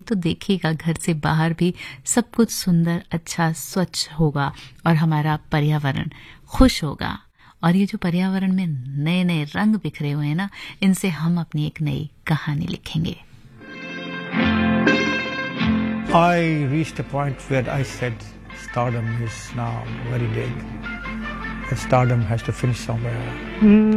तो देखिएगा घर से बाहर भी सब कुछ सुंदर, अच्छा, स्वच्छ होगा और हमारा पर्यावरण खुश होगा। और ये जो पर्यावरण में नए नए रंग बिखरे हुए हैं ना, इनसे हम अपनी एक नई कहानी लिखेंगे। I reached a point where I said stardom is now very big. Stardom has to finish somewhere.